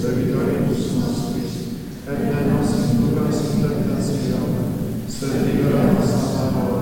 Debitoribus nostris, et ne nos inducas in tentationem, sed libera nos a malo.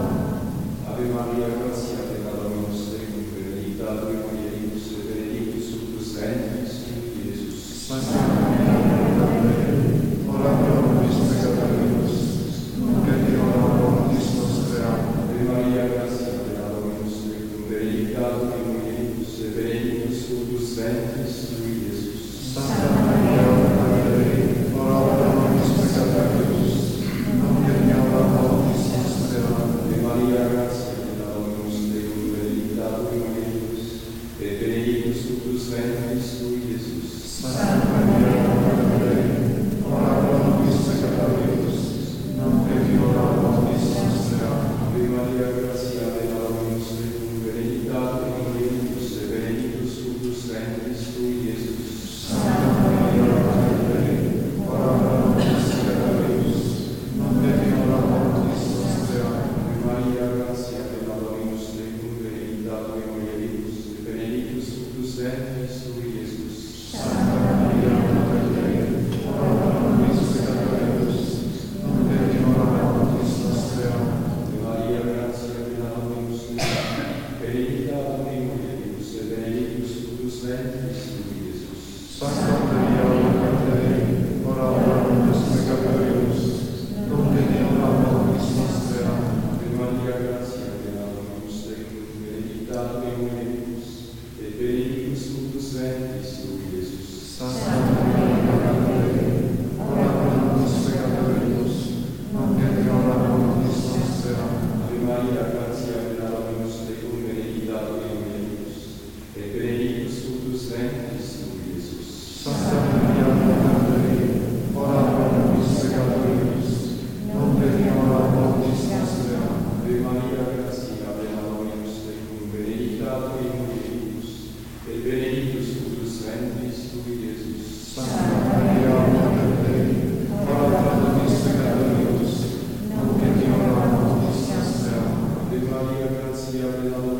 Ave Maria, gratia plena Dominus tecum, benedicta tui mulieribus, et benedictus fructus ventris tui, Iesus. Sancta Maria, Mater Dei, ora pro nobis peccatoribus, nunc et in hora mortis nostre. Ave Maria, gratia plena Dominus tecum, benedicta tui mulieribus, et benedictus fructus ventris tui, Iesus. Sancta Maria, Mater Dei, ora pro nobis peccatoribus, nunc et in hora mortis nostre. Ave Maria, gratia plena Dominus tecum, benedicta tui mulieribus, et benedictus fructus ventris tui, Iesus. Sancta Maria, Mater Dei, ora pro nobis peccatoribus, nunc et in hora mortis nostre. Ave Maria, gratia plena Dominus tecum, benedicta tui mulieribus, et benedictus fructus ventris tui, Iesus. Sancta Maria, Mater Dei, ora pro nobis peccatoribus, nunc et in hora mortis nostre. Ave Maria, gratia plena Dominus tecum, benedicta tui mulieribus, et benedictus fructus ventris tui, Iesus. Sancta Maria, Mater Dei, ora pro nobis peccatoribus, nunc et in hora mortis nostre. Ave Maria, gratia plena Dominus tecum, benedicta tui mulieribus, et benedictus fructus ventris tui, Iesus. Sancta Maria, Mater Dei, ora pro nobis peccatoribus, nunc et in hora mortis nostre. Ave Maria, gratia plena Dominus tecum, benedicta tui mulieribus, et benedictus fructus ventris tui, Iesus. Sancta Maria, Mater Dei, ora pro nobis peccatoribus, nunc et in hora mortis nostre. Ave Maria, gratia plena Dominus tecum, benedicta tui mulieribus, et benedictus fructus ventris tui, Iesus. Sancta Maria, Mater Dei, ora pro nobis peccatoribus, nunc et in hora mortis nostre. Ave Maria, gratia plena Dominus tecum, benedicta tui mulieribus, et benedictus fructus ventris tui, Iesus. Sancta Maria, Mater Dei, ora pro nobis peccatoribus, nunc et in hora mortis nostre. Ave Maria, gratia plena Dominus